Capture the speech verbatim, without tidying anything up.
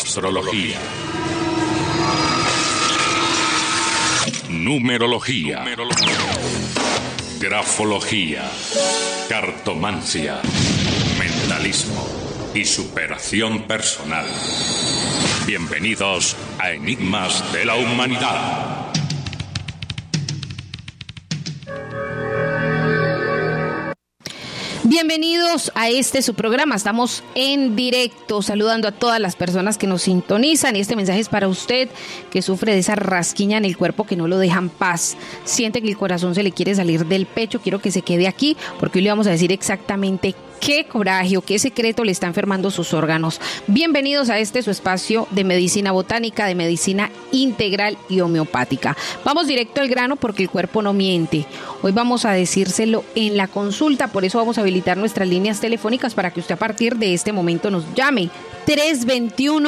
Astrología. Numerología. Grafología. Cartomancia. Mentalismo y superación personal. Bienvenidos a Enigmas de la Humanidad. Bienvenidos a este su programa. Estamos en directo saludando a todas las personas que nos sintonizan, y este mensaje es para usted que sufre de esa rasquiña en el cuerpo que no lo deja en paz, siente que el corazón se le quiere salir del pecho. Quiero que se quede aquí porque hoy le vamos a decir exactamente qué coraje o qué secreto le está enfermando sus órganos. Bienvenidos a este su espacio de medicina botánica, de medicina integral y homeopática. Vamos directo al grano porque el cuerpo no miente. Hoy vamos a decírselo en la consulta, por eso vamos a habilitar nuestras líneas telefónicas para que usted a partir de este momento nos llame. tres dos uno